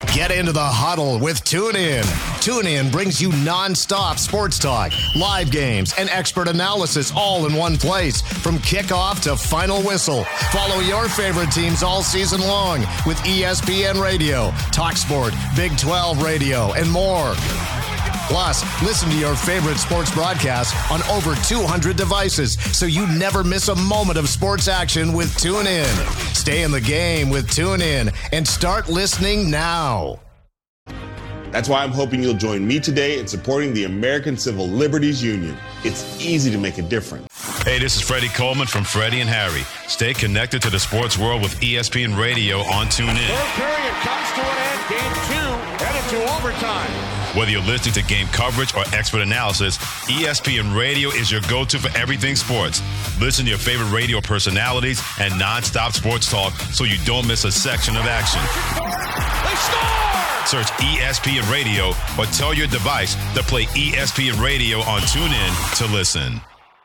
Get into the huddle with TuneIn. TuneIn brings you nonstop sports talk, live games, and expert analysis all in one place. From kickoff to final whistle, follow your favorite teams all season long with ESPN Radio, TalkSport, Big 12 Radio, and more. Plus, listen to your favorite sports broadcasts on over 200 devices so you never miss a moment of sports action with TuneIn. Stay in the game with TuneIn and start listening now. That's why I'm hoping you'll join me today in supporting the American Civil Liberties Union. It's easy to make a difference. Hey, this is Freddie Coleman from Freddie and Harry. Stay connected to the sports world with ESPN Radio on TuneIn. Third period comes to an end. Game 2 headed to overtime. Whether you're listening to game coverage or expert analysis, ESPN Radio is your go-to for everything sports. Listen to your favorite radio personalities and nonstop sports talk so you don't miss a section of action. They score! Search ESPN Radio or tell your device to play ESPN Radio on TuneIn to listen.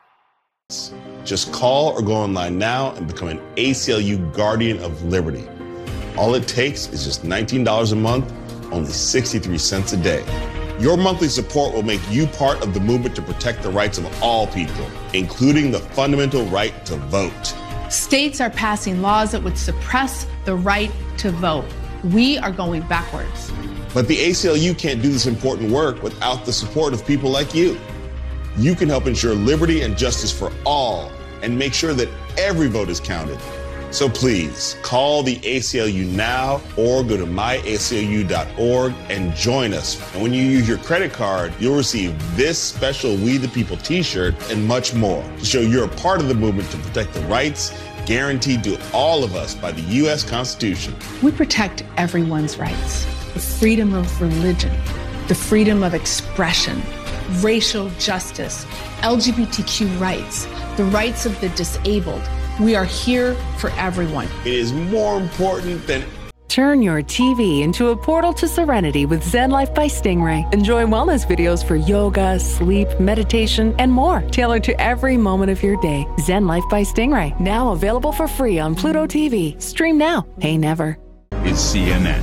Just call or go online now and become an ACLU Guardian of Liberty. All it takes is just $19 a month, only 63 cents a day. Your monthly support will make you part of the movement to protect the rights of all people, including the fundamental right to vote. States are passing laws that would suppress the right to vote. We are going backwards. But the ACLU can't do this important work without the support of people like you. You can help ensure liberty and justice for all and make sure that every vote is counted. So please call the ACLU now or go to myaclu.org and join us. And when you use your credit card, you'll receive this special We the People t-shirt and much more to show you're a part of the movement to protect the rights guaranteed to all of us by the U.S. Constitution. We protect everyone's rights. The freedom of religion, the freedom of expression, racial justice, LGBTQ rights, the rights of the disabled. We are here for everyone. It is more important than Turn your TV into a portal to serenity with Zen Life by Stingray. Enjoy wellness videos for yoga, sleep, meditation, and more, tailored to every moment of your day. Zen Life by Stingray, now available for free on Pluto TV. Stream now, pay never. It's CNN.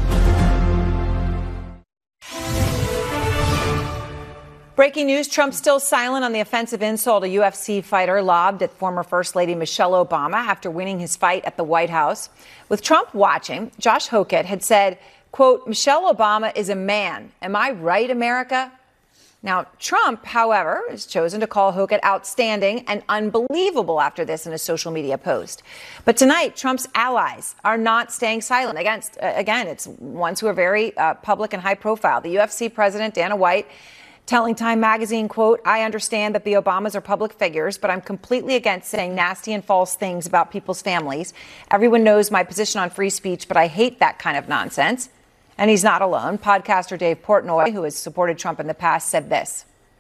Breaking news, Trump still silent on the offensive insult a UFC fighter lobbed at former First Lady Michelle Obama after winning his fight at the White House. With Trump watching, Josh Hokett had said, quote, Michelle Obama is a man. Am I right, America? Now, Trump, however, has chosen to call Hokett outstanding and unbelievable after this in a social media post. But tonight, Trump's allies are not staying silent. Again, it's ones who are very public and high profile. The UFC president, Dana White, telling Time magazine, quote, I understand that the Obamas are public figures, but I'm completely against saying nasty and false things about people's families. Everyone knows my position on free speech, but I hate that kind of nonsense. And he's not alone. Podcaster Dave Portnoy, who has supported Trump in the past, said this.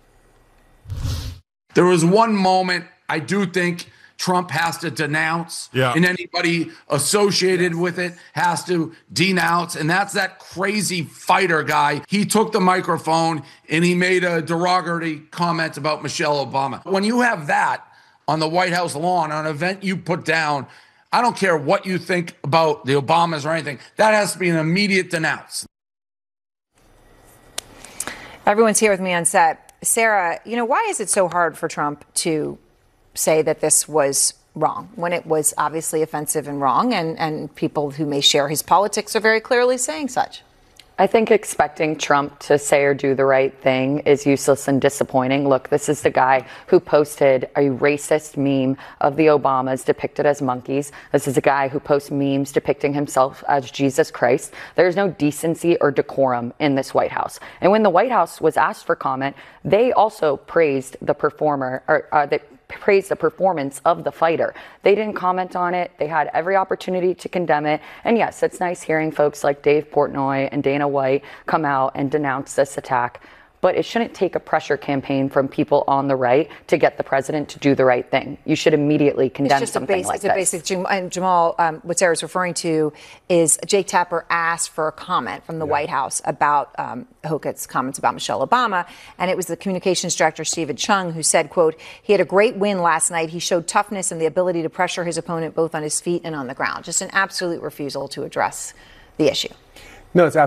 There was one moment I do think Trump has to denounce, and anybody associated with it has to denounce, and that's that crazy fighter guy. He took the microphone and he made a derogatory comment about Michelle Obama. When you have that on the White House lawn, on an event you put down, I don't care what you think about the Obamas or anything, that has to be an immediate denounce. Everyone's here with me on set. Sarah, why is it so hard for Trump to say that this was wrong when it was obviously offensive and wrong, and people who may share his politics are very clearly saying such? I think expecting Trump to say or do the right thing is useless and disappointing. Look, this is the guy who posted a racist meme of the Obamas depicted as monkeys. This is a guy who posts memes depicting himself as Jesus Christ. There's no decency or decorum in this White House. And when the White House was asked for comment, they also praised the performer, or praised the performance of the fighter. They didn't comment on it. They had every opportunity to condemn it. And yes, it's nice hearing folks like Dave Portnoy and Dana White come out and denounce this attack. But it shouldn't take a pressure campaign from people on the right to get the president to do the right thing. You should immediately condemn something like this. It's a basic, and Jamal, what Sarah's referring to is Jake Tapper asked for a comment from the White House about Hokett's comments about Michelle Obama. And it was the communications director, Stephen Chung, who said, quote, he had a great win last night. He showed toughness and the ability to pressure his opponent both on his feet and on the ground. Just an absolute refusal to address the issue. No, it's